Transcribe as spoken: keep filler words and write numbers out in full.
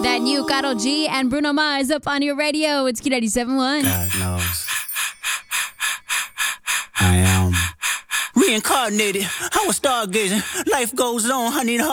That new Karol G and Bruno Mars up on your radio. It's Q ninety-seven point one. God knows. I am reincarnated. I was stargazing. Life goes on. I need a